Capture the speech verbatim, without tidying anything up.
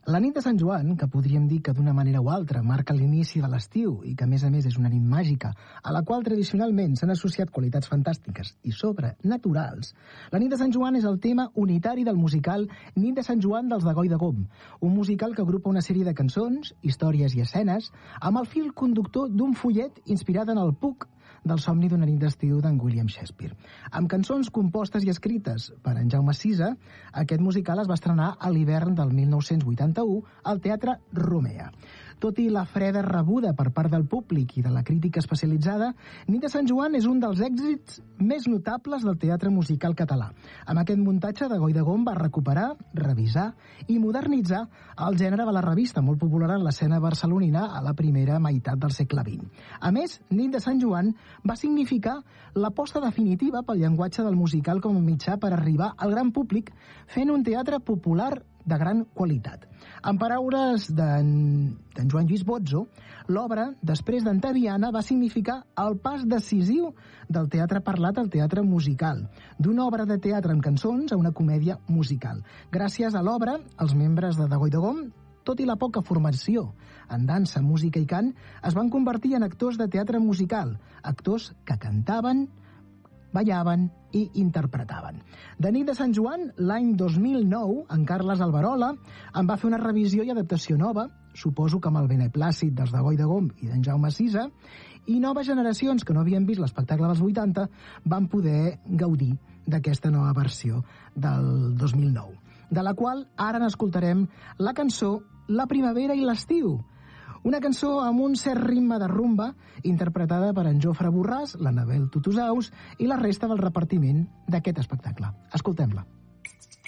La nit de Sant Joan, que podríem dir que d'una manera o altra marca l'inici de l'estiu i que a més a més és una nit màgica, a la qual tradicionalment s'han associat qualitats fantàstiques i sobrenaturals, la nit de Sant Joan és el tema unitari del musical Nit de Sant Joan dels de Goi de Gom, un musical que agrupa una sèrie de cançons, històries i escenes amb el fil conductor d'un fullet inspirat en el Puck del somni d'una nit d'estiu d'en William Shakespeare. Amb cançons compostes i escrites per en Jaume Sisa, aquest musical es va estrenar a l'hivern del mil nou-cents vuitanta-u al Teatre Romea. Tot i la freda rebuda per part del públic i de la crítica especialitzada, Nit de Sant Joan és un dels èxits més notables del teatre musical català. Amb aquest muntatge, de Goi de Gom va recuperar, revisar i modernitzar el gènere de la revista, molt popular en l'escena barcelonina a la primera meitat del segle vint. A més, Nit de Sant Joan va significar l'aposta definitiva pel llenguatge del musical com a mitjà per arribar al gran públic, fent un teatre popular de gran qualitat. En paraules d'en Joan Lluís Bozzo, l'obra, després d'Antaviana, va significar el pas decisiu del teatre parlat al teatre musical, d'una obra de teatre amb cançons a una comèdia musical. Gràcies a l'obra, els membres de De Goi de Gom, tot i la poca formació en dansa, música i cant, es van convertir en actors de teatre musical, actors que cantaven, ballaven i interpretaven. De Nit de Sant Joan, l'any dos mil nou, en Carles Alberola en va fer una revisió i adaptació nova, suposo que amb el beneplàcit dels de Goi de Gom i d'en Jaume Sisa, i noves generacions que no havien vist l'espectacle dels vuitanta van poder gaudir d'aquesta nova versió del dos mil nou, de la qual ara n'escoltarem la cançó La primavera i l'estiu, una cançó amb un cert ritme de rumba interpretada per en Jofre Borràs, l'Anabel Tutusaus i la resta del repartiment d'aquest espectacle. Escoltem-la.